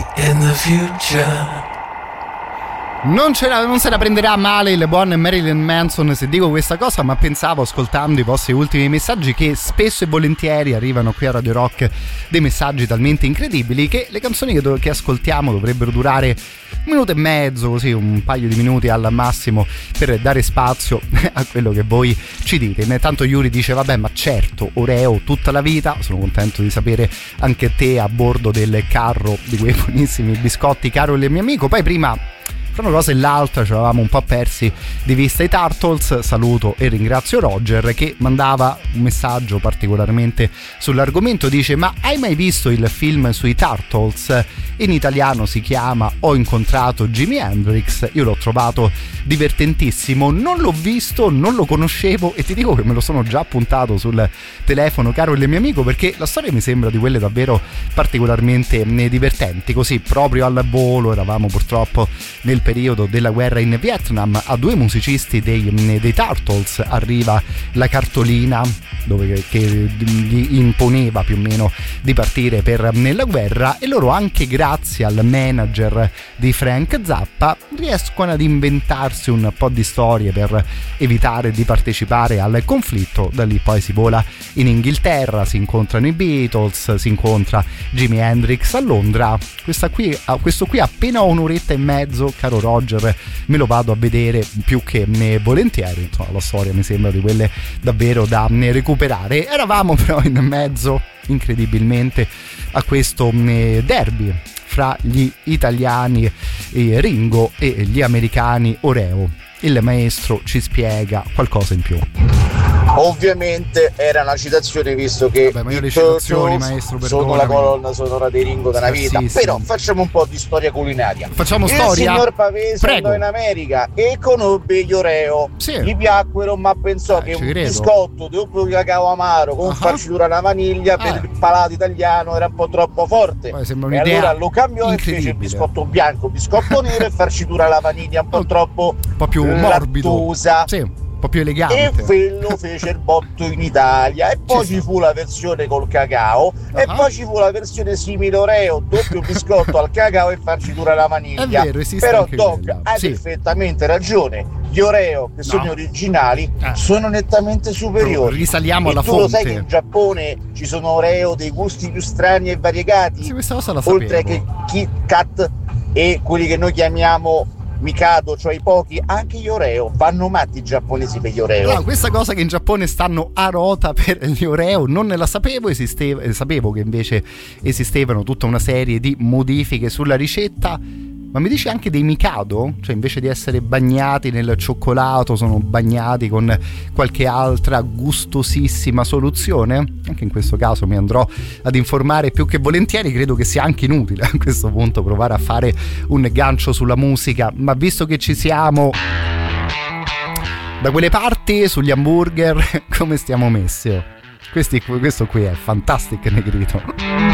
in the future. Non se la prenderà male il buon Marilyn Manson se dico questa cosa, ma pensavo, ascoltando i vostri ultimi messaggi, che spesso e volentieri arrivano qui a Radio Rock dei messaggi talmente incredibili che le canzoni che ascoltiamo dovrebbero durare 1 minuto e mezzo, così un paio di minuti al massimo, per dare spazio a quello che voi ci dite. Intanto Yuri dice: vabbè, ma certo, Oreo tutta la vita. Sono contento di sapere anche te a bordo del carro di quei buonissimi biscotti, caro il mio amico. Poi prima, fra una cosa e l'altra, ci avevamo un po' persi di vista i Turtles. Saluto e ringrazio Roger che mandava un messaggio particolarmente sull'argomento. Dice: ma hai mai visto il film sui Turtles? In italiano si chiama Ho incontrato Jimi Hendrix. Io l'ho trovato divertentissimo, non l'ho visto, non lo conoscevo e ti dico che me lo sono già appuntato sul telefono, caro il mio amico, perché la storia mi sembra di quelle davvero particolarmente divertenti. Così proprio al volo, eravamo purtroppo nel periodo della guerra in Vietnam, a 2 musicisti dei Turtles arriva la cartolina che gli imponeva più o meno di partire per la guerra, e loro, anche grazie al manager di Frank Zappa, riescono ad inventarsi un po' di storie per evitare di partecipare al conflitto. Da lì poi si vola in Inghilterra, si incontrano i Beatles, si incontra Jimi Hendrix a Londra. Questo qui appena 1 oretta e mezzo, caro Roger, me lo vado a vedere più che volentieri. Insomma, la storia mi sembra di quelle davvero da recuperare. Eravamo però in mezzo, incredibilmente, a questo derby fra gli italiani Ringo e gli americani Oreo. Il maestro ci spiega qualcosa in più. Ovviamente era una citazione, visto che vabbè, ma io i le citazioni, Turtles maestro, sono la colonna sonora di Ringo da una vita. Sì, però sì. Facciamo un po' di storia culinaria. Facciamo il storia? Signor Pavese andò in America e conobbe gli Oreo. Sì. Gli piacquero, ma pensò che un biscotto doppio cacao amaro con farcitura alla vaniglia per il palato italiano era un po' troppo forte. Sembra e un'idea allora lo cambiò e fece il biscotto bianco, biscotto nero e farcitura alla vaniglia un po' troppo un po' più morbido, lattosa. sì, un po' più elegante. E quello fece il botto in Italia. E poi ci fu la versione col cacao, e poi ci fu la versione simile Oreo, doppio biscotto al cacao e farcitura alla vaniglia. È vero, esiste però anche Doc quella. hai perfettamente ragione. Gli Oreo, che sono originali, sono nettamente superiori. Risaliamo alla tu fonte. lo sai che in Giappone ci sono Oreo dei gusti più strani e variegati? Sì, questa cosa la oltre sapevo. che Kit Kat e quelli che noi chiamiamo Mikado, cioè i pochi, anche gli Oreo. Vanno matti i giapponesi per gli Oreo. No, questa cosa che in Giappone stanno a rota per gli Oreo non ne la sapevo. Sapevo che invece esistevano tutta una serie di modifiche sulla ricetta. Ma mi dici anche dei Mikado? Cioè, invece di essere bagnati nel cioccolato, sono bagnati con qualche altra gustosissima soluzione? Anche in questo caso mi andrò ad informare più che volentieri. Credo che sia anche inutile a questo punto provare a fare un gancio sulla musica, ma visto che ci siamo da quelle parti, sugli hamburger, come stiamo messi? Questo qui è Fantastic Negrito.